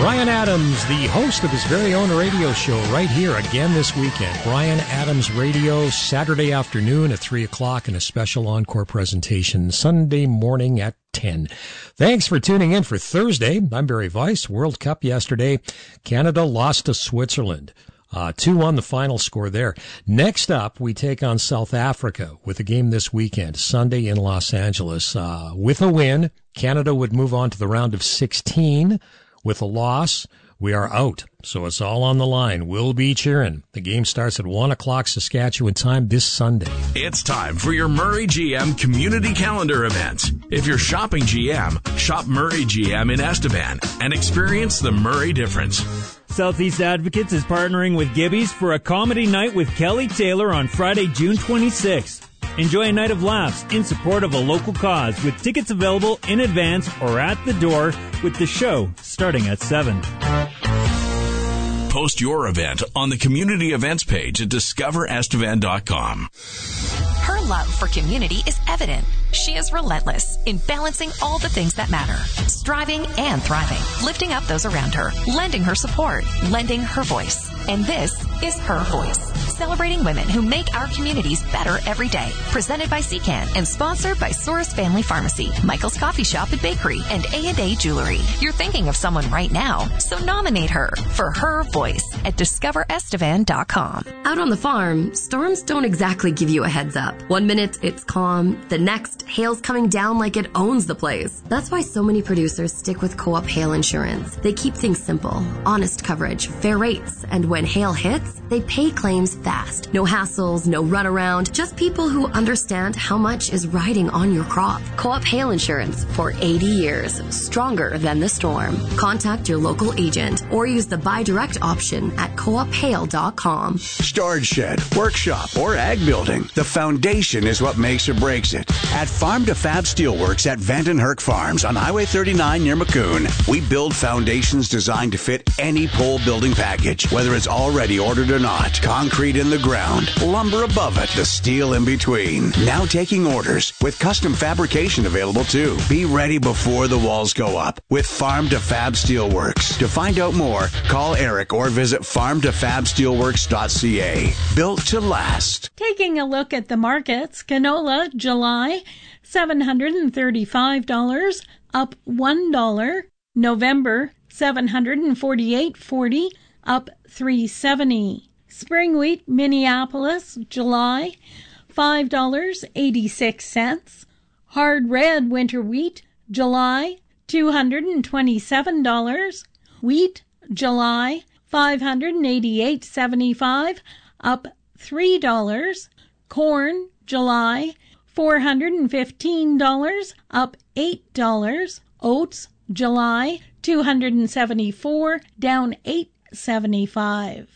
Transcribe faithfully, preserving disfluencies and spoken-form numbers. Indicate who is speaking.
Speaker 1: Bryan Adams, the host of his very own radio show right here again this weekend. Bryan Adams Radio, Saturday afternoon at three o'clock, and a special encore presentation Sunday morning at ten. Thanks for tuning in for Thursday. I'm Barry Weiss. World Cup yesterday. Canada lost to Switzerland. Uh, two one the final score there. Next up, we take on South Africa with a game this weekend, Sunday in Los Angeles. Uh, with a win, Canada would move on to the round of sixteen. With a loss, we are out. So it's all on the line. We'll be cheering. The game starts at one o'clock Saskatchewan time this Sunday.
Speaker 2: It's time for your Murray G M Community Calendar events. If you're shopping G M, shop Murray G M in Estevan and experience the Murray difference.
Speaker 3: Southeast Advocates is partnering with Gibby's for a comedy night with Kelly Taylor on Friday, June twenty-sixth. Enjoy a night of laughs in support of a local cause with tickets available in advance or at the door with the show starting at seven.
Speaker 2: Post your event on the community events page at discover estevan dot com.
Speaker 4: Her love for community is evident. She is relentless in balancing all the things that matter, striving and thriving, lifting up those around her, lending her support, lending her voice. And this is Her Voice, celebrating women who make our communities better every day. Presented by C CAN and sponsored by Soros Family Pharmacy, Michael's Coffee Shop and Bakery, and A and A Jewelry. You're thinking of someone right now, so nominate her for Her Voice at discover estevan dot com.
Speaker 5: Out on the farm, storms don't exactly give you a heads up. One minute it's calm, the next hail's coming down like it owns the place. That's why so many producers stick with Co-op Hail Insurance. They keep things simple, honest coverage, fair rates, and when hail hits, they pay claims fast. No hassles, no runaround, just people who understand how much is riding on your crop. Co-op Hail Insurance for eighty years, stronger than the storm. Contact your local agent or use the buy direct option at co op hail dot com.
Speaker 6: Storage shed, workshop, or ag building. The foundation is what makes or breaks it. At Farm to Fab Steelworks at Vandenherk Farms on Highway thirty-nine near Maccoon, we build foundations designed to fit any pole building package, whether it's already ordered or not. Concrete in the ground, lumber above it, the steel in between. Now taking orders with custom fabrication available too. Be ready before the walls go up with Farm to Fab Steelworks. To find out more, call Eric or visit farm to fab steelworks dot c a. Built to last.
Speaker 7: Taking a look at the markets, canola July seven hundred thirty-five dollars, up one dollar. November seven hundred forty-eight forty, up three seventy. Spring wheat Minneapolis July five dollars and eighty-six cents. Hard red winter wheat July two hundred twenty-seven dollars. Wheat July five hundred eighty-eight seventy-five, up three dollars. Corn July four hundred fifteen dollars, up eight dollars. Oats July two hundred seventy-four, down eight seventy-five.